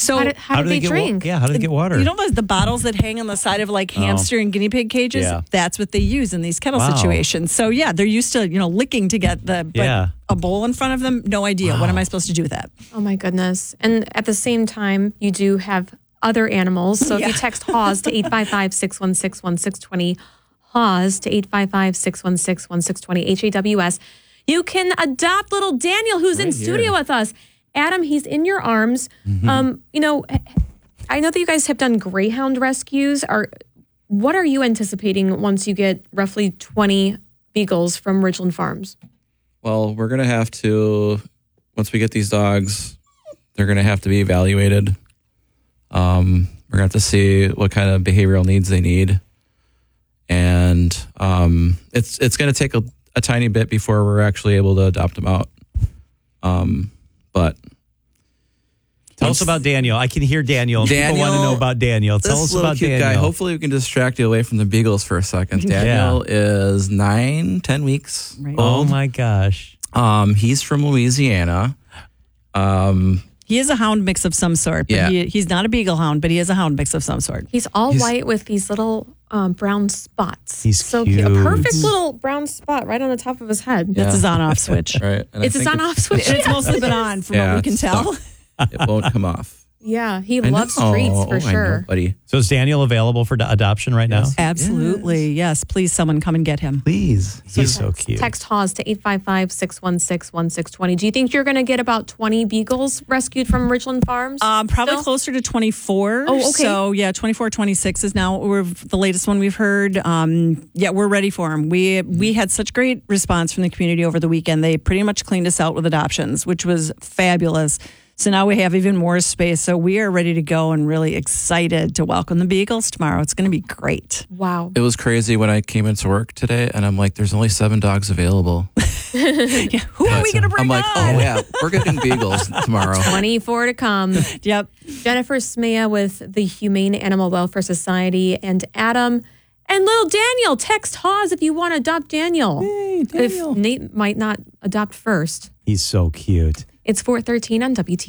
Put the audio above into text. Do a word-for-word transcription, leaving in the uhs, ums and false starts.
So how did, how How did do they, get drink? Wa- yeah, how do they get water? You know those the bottles that hang on the side of like hamster and guinea pig cages? Yeah. That's what they use in these kettle Wow. situations. So yeah, they're used to, you know, licking to get the but Yeah. a bowl in front of them, no idea. What am I supposed to do with that? Oh my goodness. And at the same time, you do have other animals. So if Yeah. you text HAWS to eight five five, six one six, one six two zero, HAWS to eight five five, six one six, one six two zero, H A W S, you can adopt little Daniel who's in Right studio here. with us. Adam, he's in your arms. Mm-hmm. Um, you know, I know that you guys have done greyhound rescues. Are what are you anticipating once you get roughly twenty beagles from Ridgeland Farms? Well, we're going to have to, once we get these dogs, they're going to have to be evaluated. Um, we're going to have to see what kind of behavioral needs they need. And um, it's it's going to take a, a tiny bit before we're actually able to adopt them out. Um, but Tell us about Daniel. I can hear Daniel. People want to know about Daniel. Tell this us little about cute Daniel. guy. Hopefully, we can distract you away from the beagles for a second. Daniel is nine, ten weeks Right. Oh old. my gosh. Um, he's from Louisiana. Um, He is a hound mix of some sort, but Yeah. he, he's not a beagle hound, but he is a hound mix of some sort. He's all He's- white with these little um, brown spots. He's so cute. A perfect little brown spot right on the top of his head. Yeah. That's his on-off switch. right. And I It's his think on-off switch. It's mostly been on, from Yeah, what we can it's tell. stuck. It won't come off. Yeah, he I loves know. treats Oh, for I know, sure. buddy. So is Daniel available for do- adoption right now? Absolutely. Yes. Please, someone come and get him. Please. He's so cute. Text HAWS to eight five five, six one six, one six two zero. Do you think you're going to get about twenty beagles rescued from Ridgeland Farms? Um, probably Still? closer to twenty-four. Oh, okay. So, yeah, twenty-four, twenty-six is now we're, the latest one we've heard. Um, yeah, we're ready for them. We, we had such great response from the community over the weekend. They pretty much cleaned us out with adoptions, which was fabulous. So now we have even more space. So we are ready to go and really excited to welcome the beagles tomorrow. It's going to be great. Wow. It was crazy when I came into work today, and I'm like, "There's only seven dogs available." Yeah, who are we going to bring I'm like, on? "Oh yeah, we're getting beagles tomorrow." twenty-four to come. Yep. Jennifer Smea with the Humane Animal Welfare Society and Adam and little Daniel. Text HAWS if you want to adopt Daniel. Hey, Daniel. If Nate might not adopt first. He's so cute. It's four thirteen on W T.